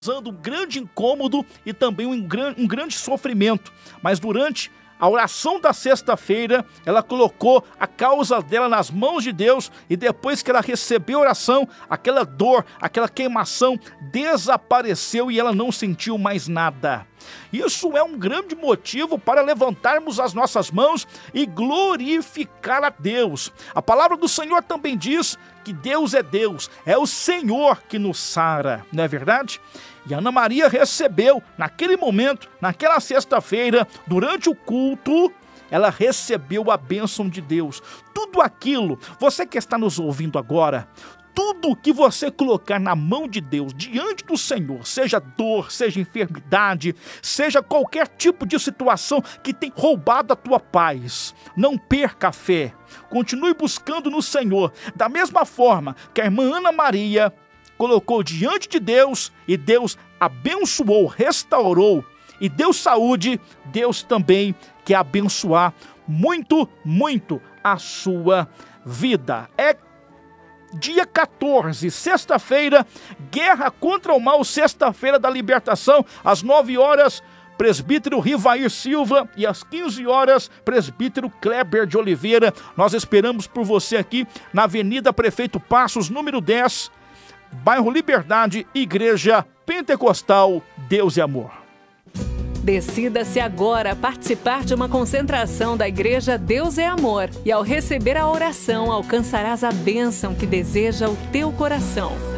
Um grande incômodo e também um grande sofrimento. Mas durante a oração da sexta-feira, ela colocou a causa dela nas mãos de Deus e depois que ela recebeu a oração, aquela dor, aquela queimação desapareceu e ela não sentiu mais nada. Isso é um grande motivo para levantarmos as nossas mãos e glorificar a Deus. A palavra do Senhor também diz que Deus, é o Senhor que nos sara, não é verdade? E Ana Maria recebeu, naquele momento, naquela sexta-feira, durante o culto, ela recebeu a bênção de Deus. Tudo aquilo, você que está nos ouvindo agora, tudo que você colocar na mão de Deus, diante do Senhor, seja dor, seja enfermidade, seja qualquer tipo de situação que tem roubado a tua paz, não perca a fé. Continue buscando no Senhor, da mesma forma que a irmã Ana Maria colocou diante de Deus e Deus abençoou, restaurou e deu saúde, Deus também quer abençoar muito, muito a sua vida. É dia 14, sexta-feira, Guerra contra o Mal, sexta-feira da libertação, às 9 horas, presbítero Rivair Silva, e às 15 horas, presbítero Kleber de Oliveira. Nós esperamos por você aqui na Avenida Prefeito Passos, número 10, bairro Liberdade, Igreja Pentecostal Deus e Amor. Decida-se agora participar de uma concentração da Igreja Deus é Amor e ao receber a oração alcançarás a bênção que deseja o teu coração.